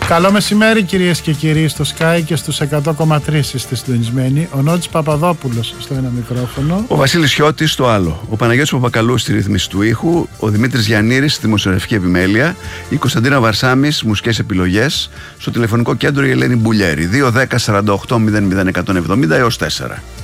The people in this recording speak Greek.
Καλό μεσημέρι κυρίες και κύριοι στο Sky και στους 100,3 είστε συντονισμένοι. Ο Νότης Παπαδόπουλος στο ένα μικρόφωνο. Ο Βασίλης Χιώτης στο άλλο. Ο Παναγιώτης Παπακαλού στη ρύθμιση του ήχου. Ο Δημήτρης Γιαννήρης στη δημοσιογραφική επιμέλεια. Η Κωνσταντίνα Βαρσάμης μουσικές επιλογές. Στο τηλεφωνικό κέντρο η Ελένη Μπουλιέρη. 210 48 00 170 έως 4.